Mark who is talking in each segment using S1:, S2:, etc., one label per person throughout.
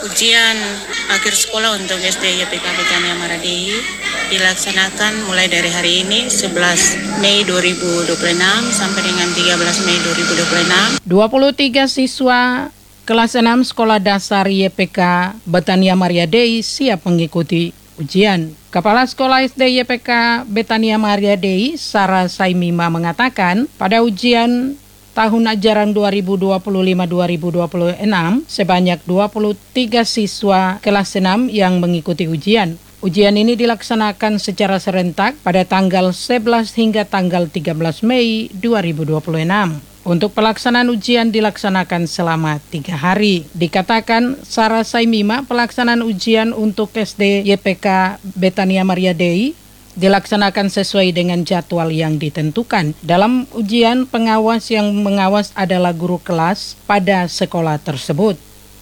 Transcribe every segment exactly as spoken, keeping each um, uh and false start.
S1: Ujian akhir sekolah untuk S D Y P K Betania Maradei dilaksanakan mulai dari hari ini sebelas Mei dua ribu dua puluh enam sampai dengan tiga belas Mei dua ribu dua puluh enam.
S2: dua puluh tiga siswa kelas enam Sekolah Dasar Y P K Betania Maradei siap mengikuti ujian. Kepala Sekolah S D Y P K Betania Maradei, Sarah Saimima, mengatakan pada ujian tahun ajaran dua ribu dua puluh lima dua ribu dua puluh enam, sebanyak dua puluh tiga siswa kelas enam yang mengikuti ujian. Ujian ini dilaksanakan secara serentak pada tanggal sebelas hingga tanggal tiga belas Mei dua ribu dua puluh enam. Untuk pelaksanaan ujian dilaksanakan selama tiga hari. Dikatakan Sarah Saimima, pelaksanaan ujian untuk S D Y P K Betania Maradei dilaksanakan sesuai dengan jadwal yang ditentukan. Dalam ujian, pengawas yang mengawas adalah guru kelas pada sekolah tersebut.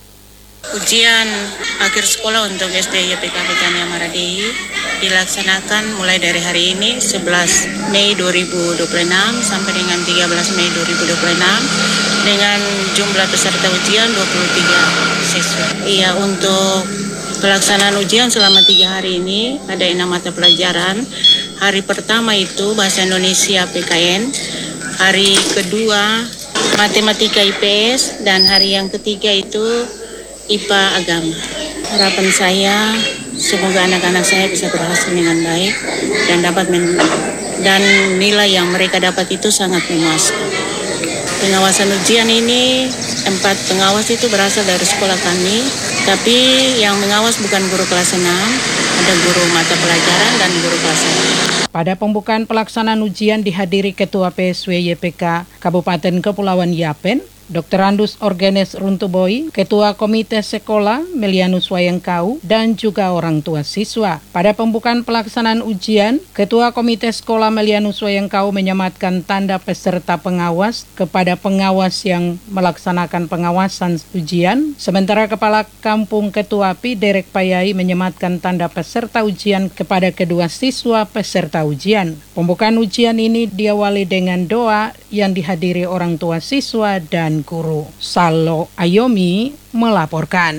S1: Ujian akhir sekolah untuk S D Y P K Betania Maradei dilaksanakan mulai dari hari ini sebelas Mei dua ribu dua puluh enam sampai dengan tiga belas Mei dua ribu dua puluh enam dengan jumlah peserta ujian dua puluh tiga siswa. Iya, untuk pelaksanaan ujian selama tiga hari ini ada enam mata pelajaran. Hari pertama itu Bahasa Indonesia P K N, hari kedua Matematika I P S, dan hari yang ketiga itu I P A Agama. Harapan saya semoga anak-anak saya bisa berhasil dengan baik dan dapat men- dan nilai yang mereka dapat itu sangat memuaskan. Pengawasan ujian ini, empat pengawas itu berasal dari sekolah kami, tapi yang mengawas bukan guru kelas enam, ada guru mata pelajaran dan guru kelas enam.
S2: Pada pembukaan pelaksanaan ujian dihadiri Ketua P S W Y P K Kabupaten Kepulauan Yapen, Doktor Andus Orgenes Runtuboy, Ketua Komite Sekolah Melianus Wayangkau, dan juga orang tua siswa. Pada pembukaan pelaksanaan ujian, Ketua Komite Sekolah Melianus Wayangkau menyematkan tanda peserta pengawas kepada pengawas yang melaksanakan pengawasan ujian, sementara Kepala Kampung Ketua P I Derek Payai menyematkan tanda peserta ujian kepada kedua siswa peserta ujian. Pembukaan ujian ini diawali dengan doa yang dihadiri orang tua siswa dan guru. Salo Ayomi melaporkan.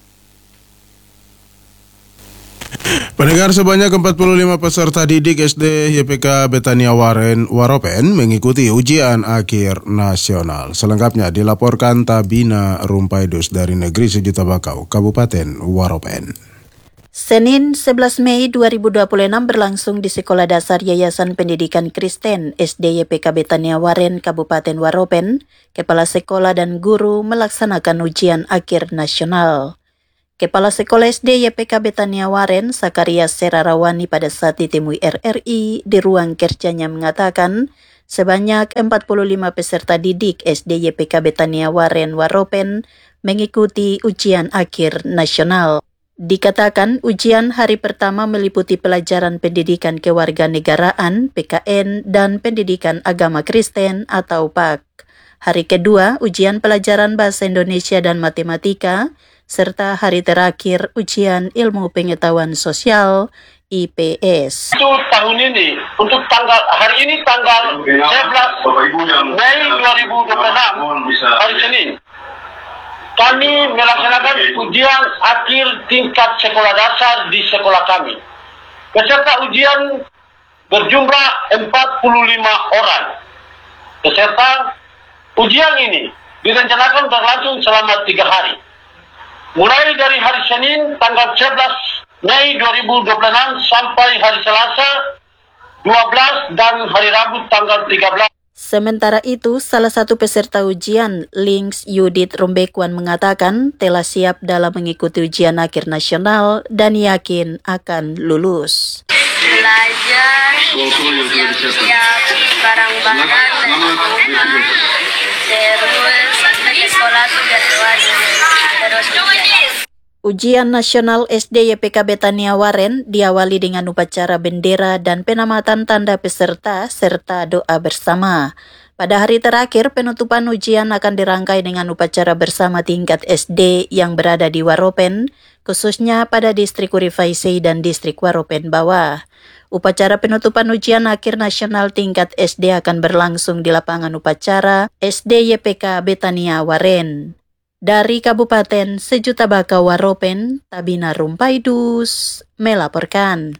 S3: Pendengar, sebanyak empat puluh lima peserta didik S D Y P K Betania Waren Waropen mengikuti ujian akhir nasional. Selengkapnya dilaporkan Tabina Rumpaidus dari Negeri Sejuta Bakau, Kabupaten Waropen.
S4: Senin sebelas Mei dua ribu dua puluh enam berlangsung di Sekolah Dasar Yayasan Pendidikan Kristen S D Y P K Betania Waren, Kabupaten Waropen. Kepala sekolah dan guru melaksanakan ujian akhir nasional. Kepala Sekolah S D Y P K Betania Waren, Sakaria Serarawani, pada saat ditemui R R I di ruang kerjanya mengatakan sebanyak empat puluh lima peserta didik S D Y P K Betania Waren Waropen mengikuti ujian akhir nasional. Dikatakan ujian hari pertama meliputi pelajaran pendidikan kewarganegaraan P K N dan pendidikan agama Kristen atau P A K. Hari kedua ujian pelajaran bahasa Indonesia dan matematika, serta hari terakhir ujian ilmu pengetahuan sosial I P S.
S5: Untuk tahun ini, untuk tanggal hari ini tanggal sebelas Mei dua ribu dua puluh enam, hari Senin, kami melaksanakan ujian akhir tingkat sekolah dasar di sekolah kami. Peserta ujian berjumlah empat puluh lima orang. Peserta ujian ini direncanakan berlangsung selama tiga hari. Mulai dari hari Senin tanggal sebelas Mei dua ribu dua puluh enam sampai hari Selasa dua belas dan hari Rabu tanggal tiga belas.
S4: Sementara itu, salah satu peserta ujian, Links Yudit Rumbekuan, mengatakan telah siap dalam mengikuti ujian akhir nasional dan yakin akan lulus.
S6: Belajar, siap-siap barang-barang dan rumah, terus sampai ke sekolah tuh jadwal, terus ujian.
S4: Ujian nasional S D Y P K Betania Waren diawali dengan upacara bendera dan penamatan tanda peserta serta doa bersama. Pada hari terakhir, penutupan ujian akan dirangkai dengan upacara bersama tingkat S D yang berada di Waropen, khususnya pada distrik Urifaisei dan distrik Waropen Bawah. Upacara penutupan ujian akhir nasional tingkat S D akan berlangsung di lapangan upacara S D Y P K Betania Waren. Dari Kabupaten Sejuta Baka Waropen, Tabina Rumpaidus melaporkan.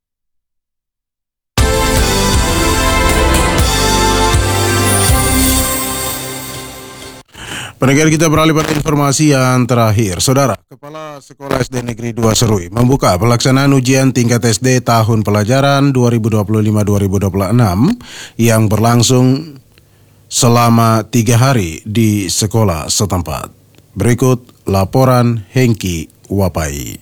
S3: Pendengar, kita beralih pada informasi yang terakhir. Saudara, Kepala Sekolah S D Negeri dua Serui membuka pelaksanaan ujian tingkat S D tahun pelajaran dua ribu dua puluh lima dua ribu dua puluh enam yang berlangsung selama tiga hari di sekolah setempat. Berikut laporan Hengki Wapai.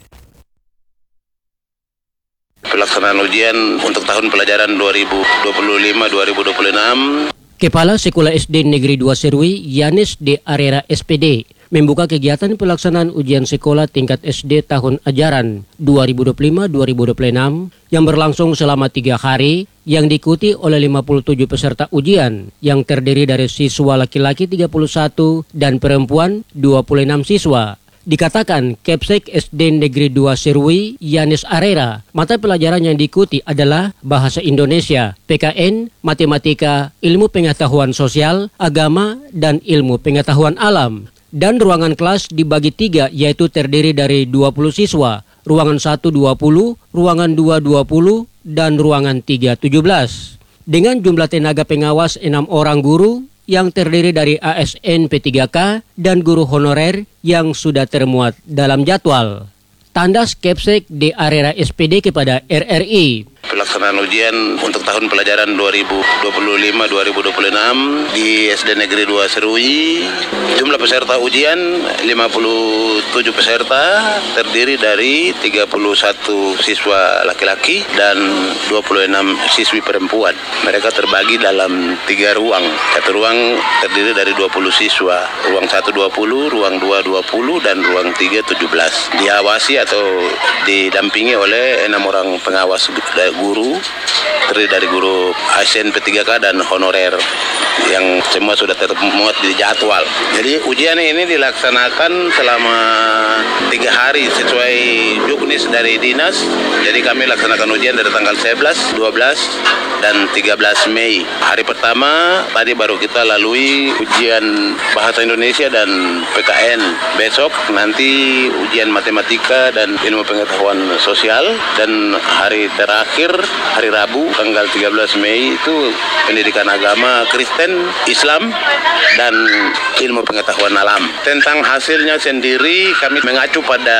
S7: Pelaksanaan ujian untuk tahun pelajaran dua ribu dua puluh lima dua ribu dua puluh enam.
S8: Kepala Sekolah S D Negeri dua Serui, Yanes de Arera S P D, membuka kegiatan pelaksanaan ujian sekolah tingkat S D tahun ajaran dua ribu dua puluh lima dua ribu dua puluh enam yang berlangsung selama tiga hari yang diikuti oleh lima puluh tujuh peserta ujian yang terdiri dari siswa laki-laki tiga puluh satu dan perempuan dua puluh enam siswa. Dikatakan Kepsek S D Negeri dua Serui, Yanes Arera, mata pelajaran yang diikuti adalah Bahasa Indonesia, P K N, Matematika, Ilmu Pengetahuan Sosial, Agama, dan Ilmu Pengetahuan Alam. Dan ruangan kelas dibagi tiga, yaitu terdiri dari dua puluh siswa, ruangan satu dua puluh, ruangan dua dua puluh, dan ruangan tiga tujuh belas. Dengan jumlah tenaga pengawas enam orang guru, yang terdiri dari A S N P tiga K dan guru honorer yang sudah termuat dalam jadwal. Tandas Kepsek de Arera S P D kepada R R I.
S7: Pelaksanaan ujian untuk tahun pelajaran dua ribu dua puluh lima dua ribu dua puluh enam di S D Negeri dua Serui. Jumlah peserta ujian lima puluh tujuh peserta, terdiri dari tiga puluh satu siswa laki-laki dan dua puluh enam siswi perempuan. Mereka terbagi dalam tiga ruang. Satu ruang terdiri dari dua puluh siswa, ruang satu dua puluh, ruang dua dua puluh, dan ruang tiga tujuh belas. Diawasi atau didampingi oleh enam orang pengawas guru, terdiri dari guru A S N P tiga K dan honorer yang semua sudah termuat di jadwal. Jadi ujian ini dilaksanakan selama tiga hari sesuai juknis dari dinas. Jadi kami laksanakan ujian dari tanggal sebelas, dua belas, dan tiga belas Mei. Hari pertama tadi baru kita lalui ujian Bahasa Indonesia dan P K N. Besok nanti ujian Matematika dan Ilmu Pengetahuan Sosial, dan hari terakhir hari Rabu tanggal tiga belas Mei itu Pendidikan Agama Kristen, Islam, dan Ilmu Pengetahuan Alam. Tentang hasilnya sendiri kami mengacu pada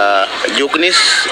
S7: juknis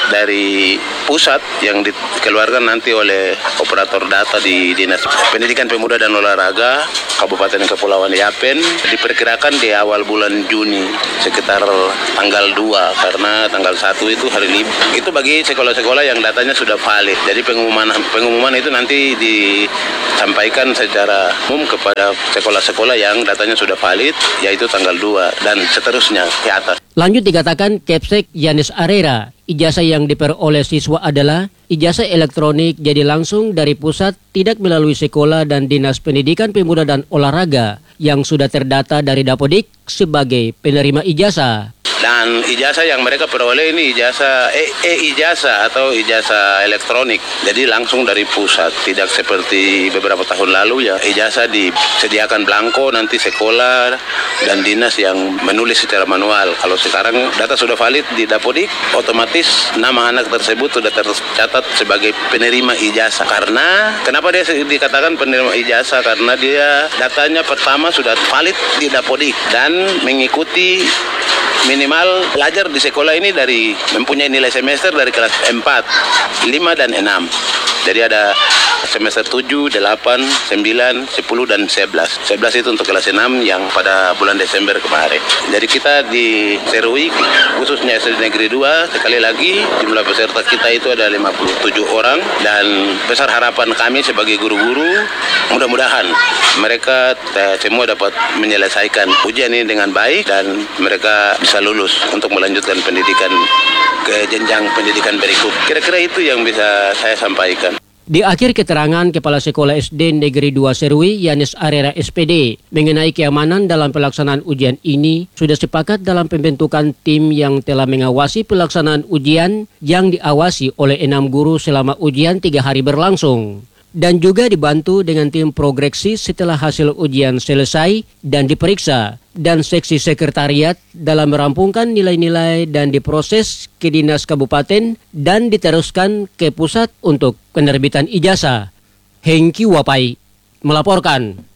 S7: dari pusat yang dikeluarkan nanti oleh operator data di Dinas Pendidikan Pemuda dan Olahraga Kabupaten Kepulauan Yapen. Diperkirakan di awal bulan Juni sekitar tanggal dua, karena tanggal satu itu hari libur. Itu bagi sekolah-sekolah yang datanya sudah valid. Jadi pengumuman pengumuman itu nanti disampaikan secara umum kepada sekolah-sekolah yang datanya sudah valid, yaitu tanggal dua dan seterusnya ke atas.
S8: Lanjut dikatakan Kepsek Yanes Arera, ijazah yang diperoleh siswa adalah ijazah elektronik, jadi langsung dari pusat, tidak melalui sekolah dan Dinas Pendidikan Pemuda dan Olahraga yang sudah terdata dari Dapodik sebagai penerima ijazah.
S7: Dan ijazah yang mereka peroleh ini ijazah e-ijazah atau ijazah elektronik. Jadi langsung dari pusat, tidak seperti beberapa tahun lalu ya ijazah disediakan belangko, nanti sekolah dan dinas yang menulis secara manual. Kalau sekarang data sudah valid di Dapodik, otomatis nama anak tersebut sudah tercatat sebagai penerima ijazah. Karena kenapa dia dikatakan penerima ijazah? Karena dia datanya pertama sudah valid di Dapodik dan mengikuti minimal pelajar di sekolah ini dari mempunyai nilai semester dari kelas empat, lima, dan enam. Jadi ada semester tujuh, delapan, sembilan, sepuluh, dan sebelas. sebelas itu untuk kelas enam yang pada bulan Desember kemarin. Jadi kita di Serui, khususnya S D Negeri dua, sekali lagi jumlah peserta kita itu ada lima puluh tujuh orang. Dan besar harapan kami sebagai guru-guru, mudah-mudahan mereka eh, semua dapat menyelesaikan ujian ini dengan baik dan mereka bisa lulus untuk melanjutkan pendidikan ke jenjang pendidikan berikut. Kira-kira itu yang bisa saya sampaikan.
S8: Di akhir keterangan Kepala Sekolah S D Negeri dua Serui, Yanes Arera S P D, mengenai keamanan dalam pelaksanaan ujian ini, sudah sepakat dalam pembentukan tim yang telah mengawasi pelaksanaan ujian yang diawasi oleh enam guru selama ujian tiga hari berlangsung. dan juga dibantu dengan tim progreksi setelah hasil ujian selesai dan diperiksa, dan seksi sekretariat dalam merampungkan nilai-nilai dan diproses ke dinas kabupaten dan diteruskan ke pusat untuk penerbitan ijazah. Hengki Wapai melaporkan.